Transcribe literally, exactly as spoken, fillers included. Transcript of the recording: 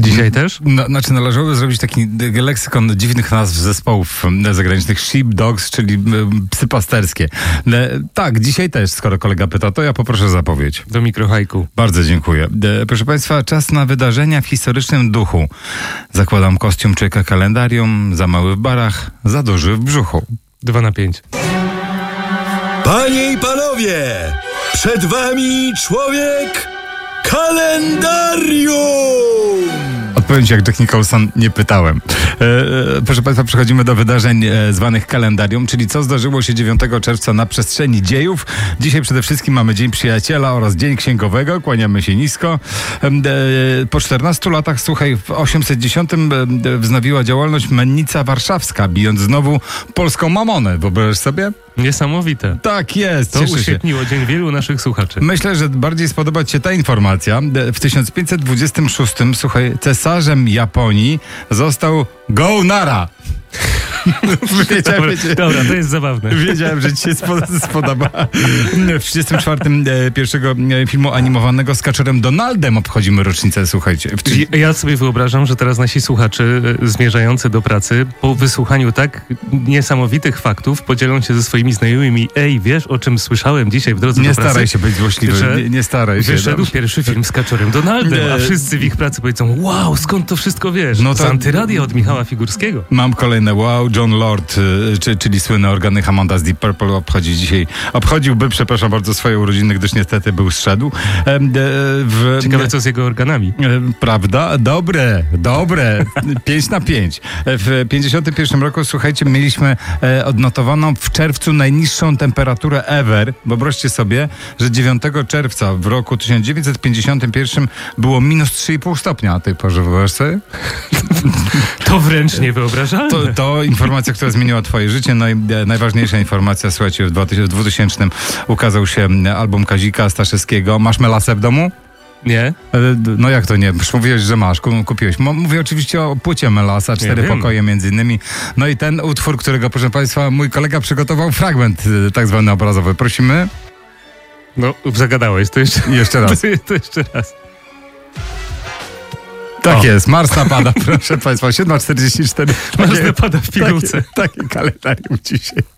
Dzisiaj też? No, znaczy należałoby zrobić taki leksykon dziwnych nazw zespołów zagranicznych. Sheep Dogs, czyli psy pasterskie. Tak, dzisiaj też, skoro kolega pyta, to ja poproszę zapowiedź. Do mikrohajku. Bardzo dziękuję. Proszę Państwa, czas na wydarzenia w historycznym duchu. Zakładam kostium człowieka kalendarium, za mały w barach, za duży w brzuchu. Dwa na pięć. Panie i panowie, przed wami człowiek kalendarium! Odpowiem ci jak Jack Nicholson, nie pytałem. E, e, proszę Państwa, przechodzimy do wydarzeń e, zwanych kalendarium, czyli co zdarzyło się dziewiątego czerwca na przestrzeni dziejów. Dzisiaj przede wszystkim mamy Dzień Przyjaciela oraz Dzień Księgowego. Kłaniamy się nisko. E, e, po czternastu latach, słuchaj, w osiemset dziesiątym e, wznowiła działalność Mennica Warszawska, bijąc znowu polską mamonę. Wyobrażasz sobie? Niesamowite. Tak jest. To cieszę uświetniło się. dzień wielu naszych słuchaczy. Myślę, że bardziej spodoba ci się ta informacja. W tysiąc pięćset dwudziestym szóstym, słuchaj, cesarzem Japonii został Go Nara. Dobra, dobra, to jest zabawne. Wiedziałem, że ci się spodoba. W trzydziestym czwartym e, pierwszego filmu animowanego z Kaczorem Donaldem obchodzimy rocznicę, słuchajcie. W... Ja sobie wyobrażam, że teraz nasi słuchacze zmierzający do pracy po wysłuchaniu tak niesamowitych faktów podzielą się ze swoimi znajomymi. Ej, wiesz, o czym słyszałem dzisiaj w drodze nie do pracy? Nie staraj się być złośliwy. Nie, nie staraj się. Wyszedł dobrze. Pierwszy film z Kaczorem Donaldem, nie. A wszyscy w ich pracy powiedzą, wow, skąd to wszystko wiesz? No to... Z Antyradia od Michała Figurskiego. Mam kolejne wow. John Lord, czy, czyli słynny organy Hammonda z Deep Purple, obchodzi dzisiaj, obchodziłby, przepraszam bardzo, swoje urodziny, gdyż niestety był zszedł. W, Ciekawe, co z jego organami. Prawda? Dobre, dobre. Pięć na pięć. W pięćdziesiątym pierwszym roku, słuchajcie, mieliśmy odnotowaną w czerwcu najniższą temperaturę ever. Wyobraźcie sobie, że dziewiątego czerwca w roku tysiąc dziewięćset pięćdziesiątym pierwszym było minus trzy i pół stopnia na tej porze. Wyobraź sobie? To wręcz niewyobrażalne. To, to informacja, która zmieniła twoje życie. No i e, najważniejsza informacja, słuchajcie, w dwutysięcznym ukazał się album Kazika Staszewskiego. Masz melasę w domu? Nie. E, no jak to nie? Już mówiłeś, że masz, kupiłeś. Mówię oczywiście o płycie Melasa, cztery pokoje między innymi. No i ten utwór, którego, proszę Państwa, mój kolega przygotował fragment tak zwany obrazowy. Prosimy. No, zagadałeś. To jeszcze, jeszcze raz. To, to jeszcze raz. Tak o. Jest, Mars napada, proszę Państwa, siódma czterdzieści cztery. Mars napada w pigułce. Takie, takie kalendarium dzisiaj.